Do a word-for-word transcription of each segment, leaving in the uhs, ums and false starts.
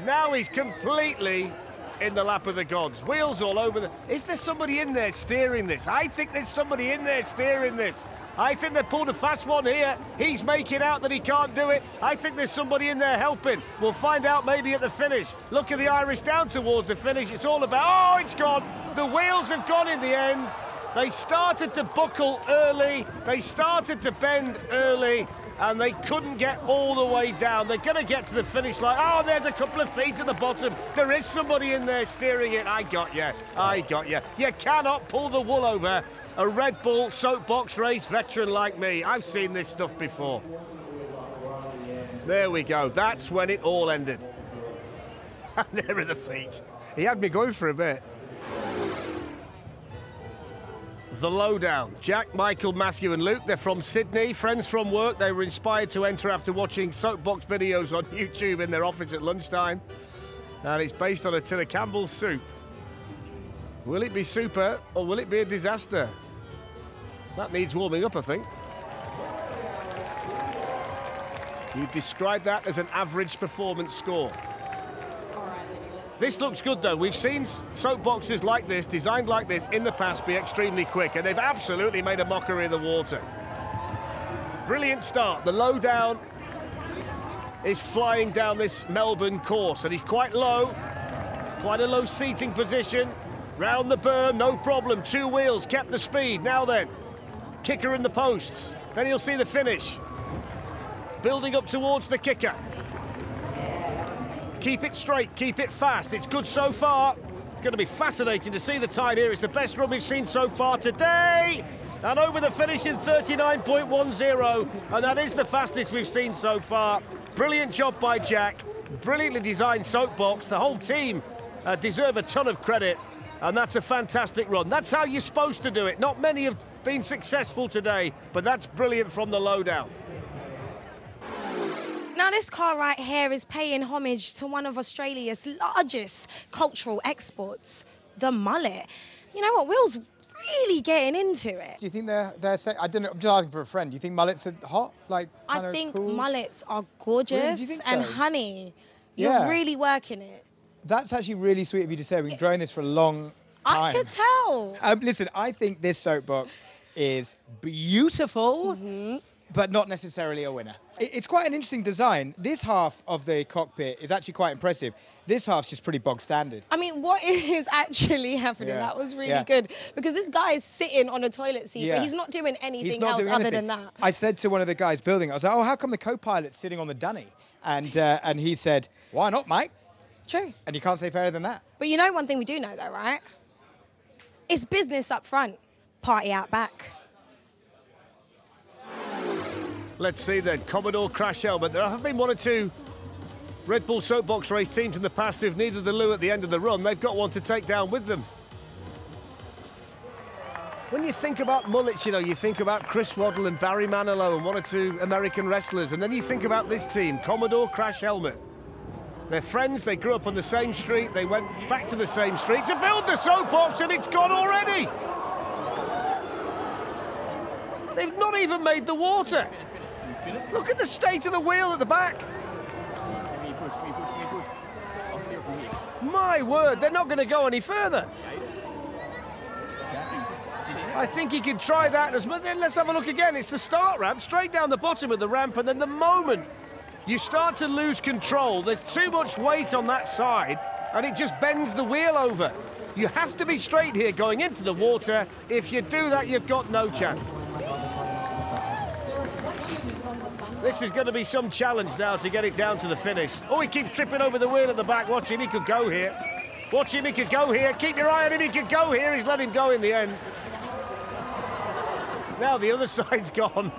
Now he's completely in the lap of the gods. Wheels all over the... Is there somebody in there steering this? I think there's somebody in there steering this. I think they pulled a fast one here. He's making out that he can't do it. I think there's somebody in there helping. We'll find out maybe at the finish. Look at the Irish down towards the finish. It's all about... Oh, it's gone. The wheels have gone in the end. They started to buckle early. They started to bend early. And they couldn't get all the way down. They're going to get to the finish line. Oh, there's a couple of feet at the bottom. There is somebody in there steering it. I got you. I got you. You cannot pull the wool over a Red Bull soapbox race veteran like me. I've seen this stuff before. There we go. That's when it all ended. And there are the feet. He had me going for a bit. The Lowdown. Jack, Michael, Matthew and Luke, they're from Sydney, friends from work. They were inspired to enter after watching soapbox videos on YouTube in their office at lunchtime. And it's based on a tin of Campbell's soup. Will it be super or will it be a disaster? That needs warming up, I think. You describe that as an average performance score. This looks good, though. We've seen soapboxes like this, designed like this, in the past be extremely quick, and they've absolutely made a mockery of the water. Brilliant start. The Lowdown is flying down this Melbourne course, and he's quite low, quite a low seating position. Round the berm, no problem. Two wheels, kept the speed. Now then, kicker in the posts. Then you'll see the finish. Building up towards the kicker. Keep it straight, keep it fast. It's good so far. It's going to be fascinating to see the time here. It's the best run we've seen so far today. And over the finish in thirty-nine point one zero. And that is the fastest we've seen so far. Brilliant job by Jack. Brilliantly designed soapbox. The whole team uh, deserve a ton of credit. And that's a fantastic run. That's how you're supposed to do it. Not many have been successful today, but that's brilliant from the Lowdown. Now, this car right here is paying homage to one of Australia's largest cultural exports, the mullet. You know what? Will's really getting into it. Do you think they're, they're say, I don't know, I'm just asking for a friend. Do you think mullets are hot? Like, I think cool? mullets are gorgeous. Really? Do you think so? And honey, you're Yeah. really working it. That's actually really sweet of you to say. We've been growing this for a long time. I could tell. Um, listen, I think this soapbox is beautiful, Mm-hmm. but not necessarily a winner. It, it's quite an interesting design. This half of the cockpit is actually quite impressive. This half's just pretty bog standard. I mean, what is actually happening? Yeah. That was really Yeah. good. Because this guy is sitting on a toilet seat, Yeah. but he's not doing He's anything not else doing other anything. than that. I said to one of the guys building it, I was like, oh, how come the co-pilot's sitting on the dunny? And, uh, and he said, why not, Mike? True. And you can't say fairer than that. But you know one thing we do know, though, right? It's business up front, party out back. Let's see then, Commodore Crash Helmet. There have been one or two Red Bull soapbox race teams in the past who've needed the loo at the end of the run. They've got one to take down with them. When you think about mullets, you know, you think about Chris Waddle and Barry Manilow and one or two American wrestlers, and then you think about this team, Commodore Crash Helmet. They're friends, they grew up on the same street, they went back to the same street to build the soapbox, and it's gone already! They've not even made the water. Look at the state of the wheel at the back. My word, they're not going to go any further. I think he could try that as well. Then let's have a look again. It's the start ramp, straight down the bottom of the ramp, and then the moment you start to lose control, there's too much weight on that side, and it just bends the wheel over. You have to be straight here going into the water. If you do that, you've got no chance. This is going to be some challenge now to get it down to the finish. Oh, he keeps tripping over the wheel at the back. Watch him, he could go here. Watch him, he could go here. Keep your eye on him, he could go here. He's let him go in the end. Now the other side's gone.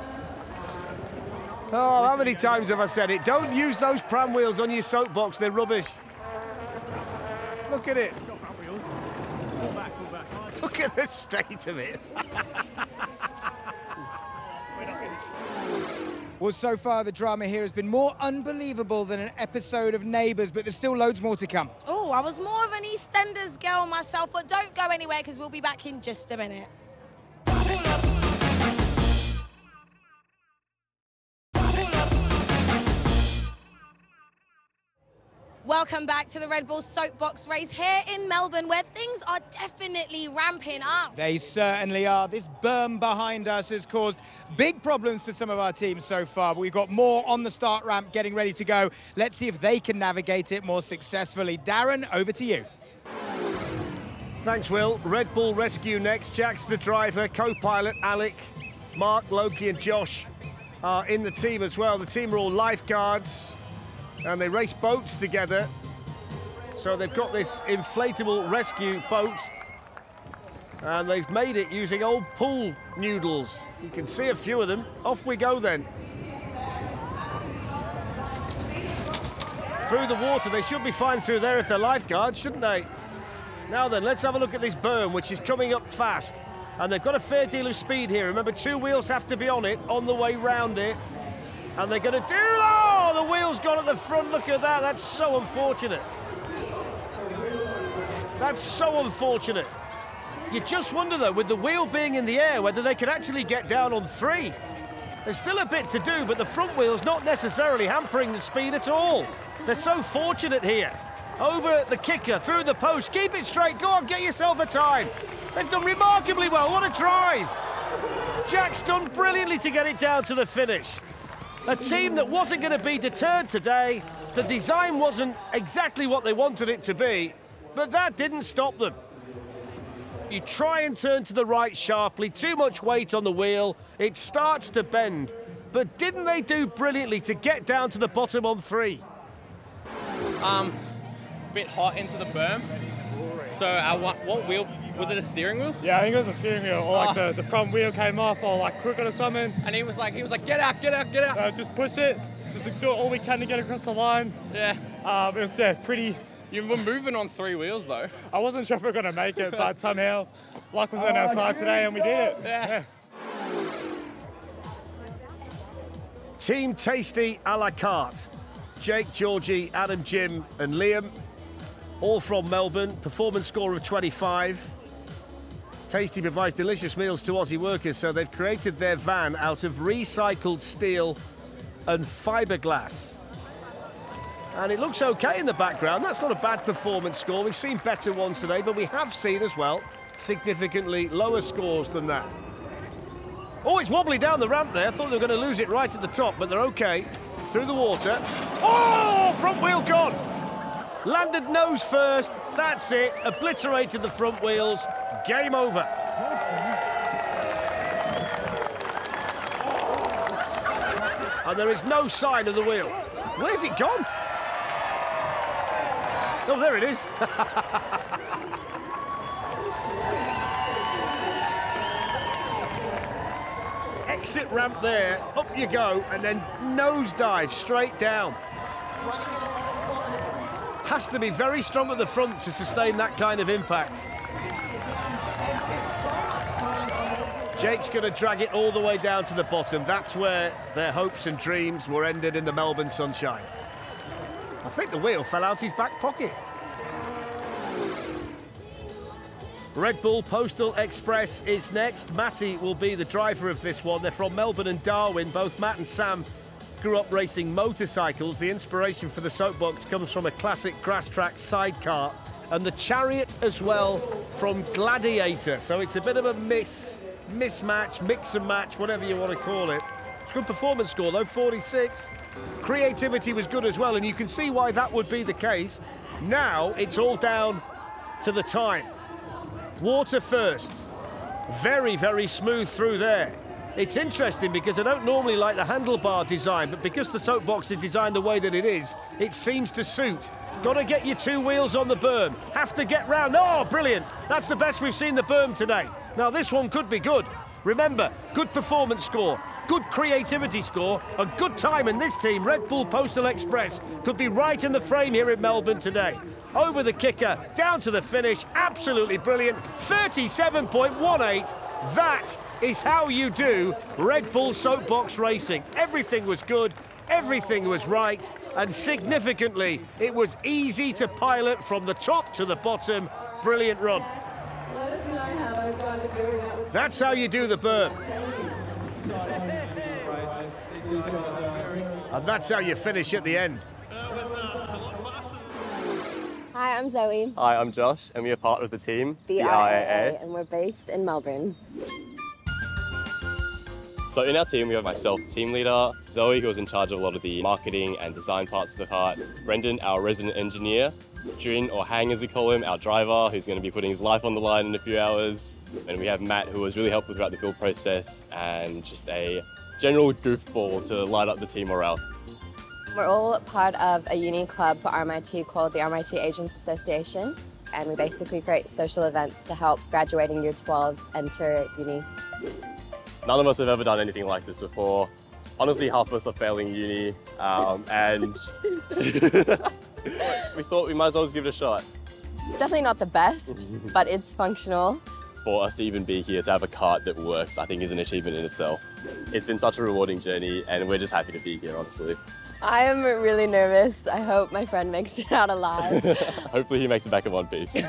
Oh, how many times have I said it? Don't use those pram wheels on your soapbox, they're rubbish. Look at it. Look at the state of it. Well, so far the drama here has been more unbelievable than an episode of Neighbours, but there's still loads more to come. Oh, I was more of an EastEnders girl myself, but don't go anywhere because we'll be back in just a minute. Welcome back to the Red Bull Soapbox race here in Melbourne, where things are definitely ramping up. They certainly are. This berm behind us has caused big problems for some of our teams so far, but we've got more on the start ramp getting ready to go. Let's see if they can navigate it more successfully. Darren, over to you. Thanks, Will. Red Bull Rescue next. Jack's the driver, co-pilot Alec, Mark, Loki and Josh are in the team as well. The team are all lifeguards and they race boats together. So they've got this inflatable rescue boat and they've made it using old pool noodles. You can see a few of them. Off we go then. Through the water. They should be fine through there if they're lifeguards, shouldn't they? Now then, let's have a look at this berm, which is coming up fast. And they've got a fair deal of speed here. Remember, two wheels have to be on it on the way round it. And they're going to do... Oh, the wheel's gone at the front. Look at that. That's so unfortunate. That's so unfortunate. You just wonder, though, with the wheel being in the air, whether they could actually get down on three. There's still a bit to do, but the front wheel's not necessarily hampering the speed at all. They're so fortunate here. Over the kicker, through the post. Keep it straight. Go on, get yourself a time. They've done remarkably well. What a drive. Jack's done brilliantly to get it down to the finish. A team that wasn't going to be deterred today. The design wasn't exactly what they wanted it to be, but that didn't stop them. You try and turn to the right sharply, too much weight on the wheel, it starts to bend. But didn't they do brilliantly to get down to the bottom on three? Um, bit hot into the berm. So our one, what wheel, was it a steering wheel? Yeah, I think it was a steering wheel, or like Oh. the, the front wheel came off, or like crooked or something. And he was like, he was like, get out, get out, get out. Uh, just push it, just like, do all we can to get across the line. Yeah. Um, it was yeah, pretty. You were moving on three wheels though. I wasn't sure if we were gonna make it, but somehow luck was on our side today, and we did it. Yeah. Team Tasty a la carte. Jake, Georgie, Adam, Jim and Liam, all from Melbourne. Performance score of twenty-five. Tasty provides delicious meals to Aussie workers, so they've created their van out of recycled steel and fiberglass. And it looks okay in the background. That's not a bad performance score. We've seen better ones today, but we have seen as well significantly lower scores than that. Oh, it's wobbly down the ramp there. I thought they were going to lose it right at the top, but they're okay. Through the water. Oh, front wheel gone. Landed nose first. That's it. Obliterated the front wheels. Game over. And there is no sign of the wheel. Where's it gone? Oh, there it is. Exit ramp there, up you go, and then nosedive straight down. Has to be very strong at the front to sustain that kind of impact. Jake's going to drag it all the way down to the bottom. That's where their hopes and dreams were ended in the Melbourne sunshine. I think the wheel fell out his back pocket. Red Bull Postal Express is next. Matty will be the driver of this one. They're from Melbourne and Darwin. Both Matt and Sam grew up racing motorcycles. The inspiration for the soapbox comes from a classic grass track sidecar, and the chariot as well from Gladiator. So it's a bit of a miss, mismatch, mix and match, whatever you want to call it. It's a good performance score though, forty-six. Creativity was good as well, and you can see why that would be the case. Now it's all down to the time. Water first. Very, very smooth through there. It's interesting because I don't normally like the handlebar design, but because the soapbox is designed the way that it is, it seems to suit. Got to get your two wheels on the berm. Have to get round. Oh, brilliant. That's the best we've seen the berm today. Now, this one could be good. Remember, good performance score, good creativity score, a good time in this team. Red Bull Postal Express could be right in the frame here in Melbourne today. Over the kicker, down to the finish, absolutely brilliant. thirty-seven point one eight. That is how you do Red Bull Soapbox racing. Everything was good, everything was right, and significantly, it was easy to pilot from the top to the bottom. Brilliant run. Let us know how those guys are doing. That was That's how you do the berm. And that's how you finish at the end. Hi, I'm Zoe. Hi, I'm Josh, and we are part of the team, The R A A, and we're based in Melbourne. So in our team, we have myself, the team leader, Zoe, who is in charge of a lot of the marketing and design parts of the part, Brendan, our resident engineer, Jun, or Hang as we call him, our driver, who's going to be putting his life on the line in a few hours, and we have Matt, who was really helpful throughout the build process, and just a general goofball to light up the team morale. We're all part of a uni club for R M I T called the R M I T Agents Association, and we basically create social events to help graduating year twelves enter uni. None of us have ever done anything like this before. Honestly, half of us are failing uni, um, and we thought we might as well just give it a shot. It's definitely not the best, but it's functional. For us to even be here, to have a cart that works, I think is an achievement in itself. It's been such a rewarding journey, and we're just happy to be here, honestly. I am really nervous. I hope my friend makes it out alive. Hopefully he makes it back in one piece.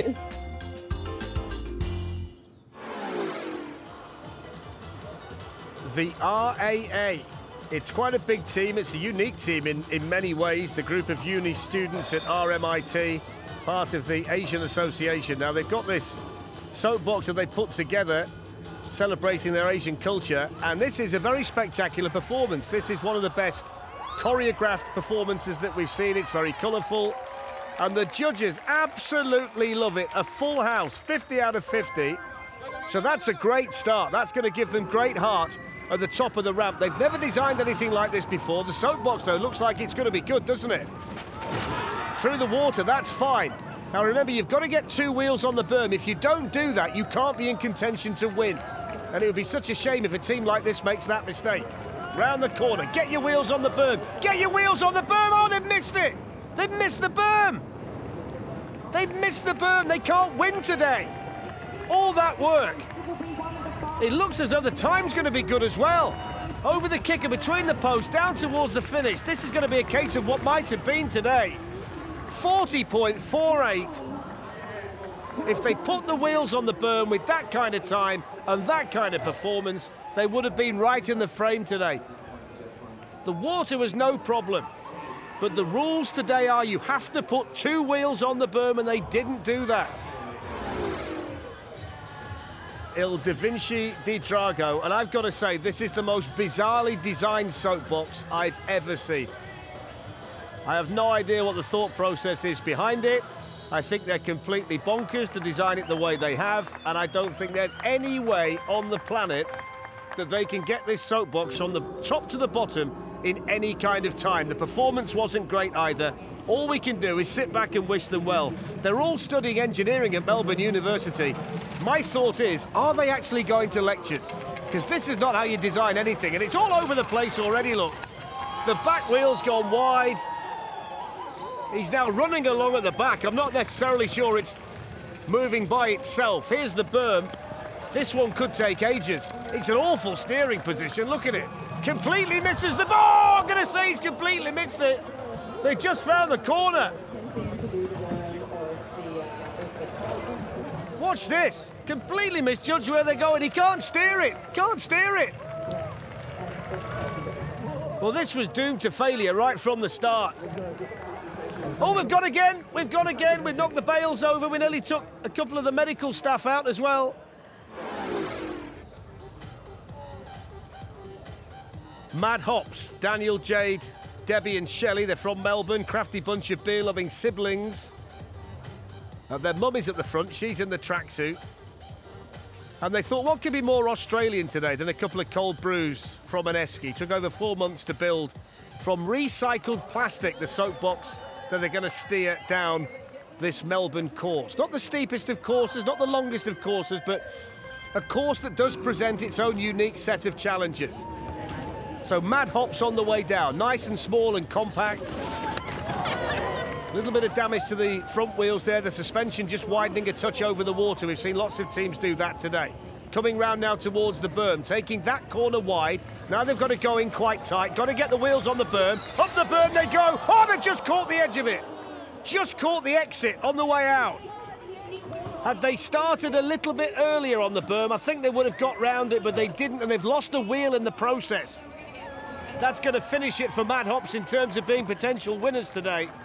The R A A. It's quite a big team. It's a unique team in, in many ways. The group of uni students at R M I T, part of the Asian Association. Now, they've got this soapbox that they put together celebrating their Asian culture, and this is a very spectacular performance. This is one of the best choreographed performances that we've seen. It's very colourful, and the judges absolutely love it. A full house, fifty out of fifty. So that's a great start. That's going to give them great heart at the top of the ramp. They've never designed anything like this before. The soapbox, though, looks like it's going to be good, doesn't it? Through the water, that's fine. Now, remember, you've got to get two wheels on the berm. If you don't do that, you can't be in contention to win. And it would be such a shame if a team like this makes that mistake. Round the corner, get your wheels on the berm. Get your wheels on the berm. Oh, they've missed it. They've missed the berm. They've missed the berm. They can't win today. All that work. It looks as though the time's going to be good as well. Over the kicker, between the posts, down towards the finish. This is going to be a case of what might have been today. forty point four eight. If they put the wheels on the berm with that kind of time and that kind of performance, they would have been right in the frame today. The water was no problem, but the rules today are you have to put two wheels on the berm, and they didn't do that. Il Da Vinci Di Drago, and I've got to say, this is the most bizarrely designed soapbox I've ever seen. I have no idea what the thought process is behind it. I think they're completely bonkers to design it the way they have, and I don't think there's any way on the planet that they can get this soapbox from the top to the bottom in any kind of time. The performance wasn't great either. All we can do is sit back and wish them well. They're all studying engineering at Melbourne University. My thought is, are they actually going to lectures? Because this is not how you design anything, and it's all over the place already, look. The back wheel's gone wide. He's now running along at the back. I'm not necessarily sure it's moving by itself. Here's the berm. This one could take ages. It's an awful steering position, look at it. Completely misses the ball. I'm gonna say he's completely missed it. They just found the corner. Watch this. Completely misjudged where they're going. He can't steer it. Can't steer it. Well, this was doomed to failure right from the start. Oh, we've gone again. We've gone again. We've knocked the bales over. We nearly took a couple of the medical staff out as well. Mad Hops, Daniel, Jade, Debbie and Shelley, they're from Melbourne, crafty bunch of beer-loving siblings. Uh, their mummy's at the front, she's in the tracksuit. And they thought, what could be more Australian today than a couple of cold brews from an esky? Took over four months to build from recycled plastic, the soapbox that they're going to steer down this Melbourne course. Not the steepest of courses, not the longest of courses, but a course that does present its own unique set of challenges. So Mad Hops on the way down, nice and small and compact. A little bit of damage to the front wheels there, the suspension just widening a touch over the water. We've seen lots of teams do that today. Coming round now towards the berm, taking that corner wide. Now they've got to go in quite tight, got to get the wheels on the berm. Up the berm they go. Oh, they just caught the edge of it. Just caught the exit on the way out. Had they started a little bit earlier on the berm, I think they would have got round it, but they didn't, and they've lost a wheel in the process. That's going to finish it for Mad Hops in terms of being potential winners today.